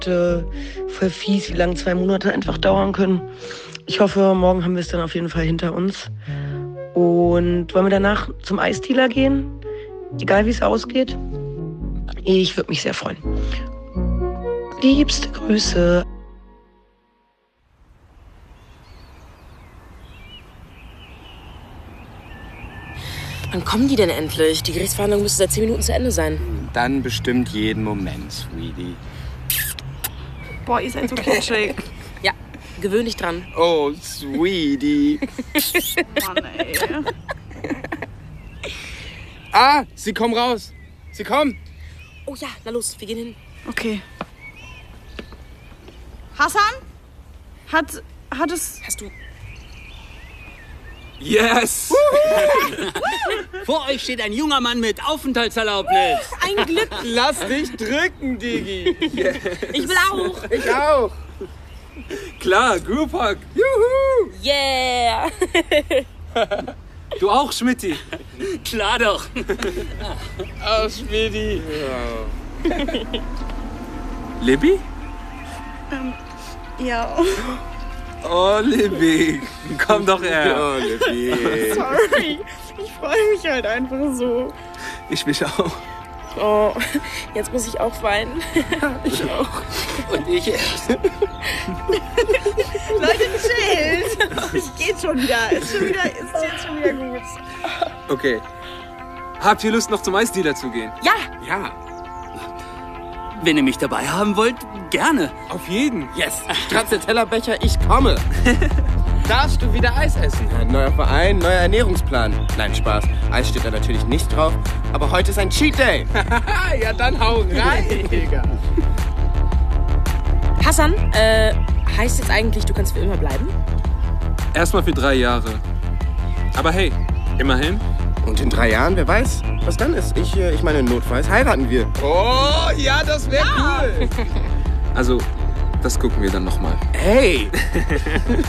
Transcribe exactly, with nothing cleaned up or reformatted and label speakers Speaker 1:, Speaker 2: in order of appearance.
Speaker 1: äh, voll fies, wie lange zwei Monate einfach dauern können. Ich hoffe, morgen haben wir es dann auf jeden Fall hinter uns. Und wollen wir danach zum Eisdealer gehen? Egal, wie es ausgeht. Ich würde mich sehr freuen. Liebste Grüße.
Speaker 2: Wann kommen die denn endlich? Die Gerichtsverhandlung müsste seit zehn Minuten zu Ende sein.
Speaker 3: Dann bestimmt jeden Moment, Sweetie.
Speaker 4: Boah, ihr seid so kitschig.
Speaker 2: Ja, gewöhn dich dran.
Speaker 3: Oh, Sweetie.
Speaker 4: Mann, ey.
Speaker 3: Ah, sie kommen raus. Sie kommen.
Speaker 2: Oh ja, na los, wir gehen hin.
Speaker 4: Okay. Hassan? Hat, hat es...
Speaker 2: Hast du...
Speaker 5: Yes! Vor euch steht ein junger Mann mit Aufenthaltserlaubnis.
Speaker 2: Ein Glück.
Speaker 3: Lass dich drücken, Digi. Yes.
Speaker 2: Ich will auch.
Speaker 3: Ich auch.
Speaker 5: Klar, Group Hug.
Speaker 3: Juhu.
Speaker 2: Yeah.
Speaker 5: Du auch, Schmidti? Klar doch.
Speaker 3: Oh, Schmidti.
Speaker 5: Ja. Libby?
Speaker 4: Ähm, ja.
Speaker 5: Oh, Libby. Komm doch her.
Speaker 3: Oh, Libby.
Speaker 4: Sorry. Ich freue mich halt einfach so.
Speaker 5: Ich mich auch.
Speaker 2: Oh, jetzt muss ich auch weinen.
Speaker 5: Ich auch. Und ich erst.
Speaker 4: Leute, chillt. Es geht schon wieder. Ist schon wieder, ist jetzt schon wieder gut.
Speaker 5: Okay. Habt ihr Lust, noch zum Eisdealer zu gehen?
Speaker 2: Ja.
Speaker 5: Ja.
Speaker 6: Wenn ihr mich dabei haben wollt, gerne.
Speaker 5: Auf jeden.
Speaker 3: Yes. Stracciatella-Becher, ich komme. Darfst du wieder Eis essen? Ja, neuer Verein, neuer Ernährungsplan. Nein, Spaß. Eis steht da natürlich nicht drauf. Aber heute ist ein Cheat Day. Ja, dann hau rein, Digga.
Speaker 2: Hassan, äh, heißt jetzt eigentlich, du kannst für immer bleiben?
Speaker 5: Erstmal für drei Jahre. Aber hey, immerhin.
Speaker 3: Und in drei Jahren, wer weiß, was dann ist. Ich, äh, ich meine, notfalls heiraten wir. Oh, ja, das wäre cool.
Speaker 5: Also, das gucken wir dann nochmal.
Speaker 3: Hey.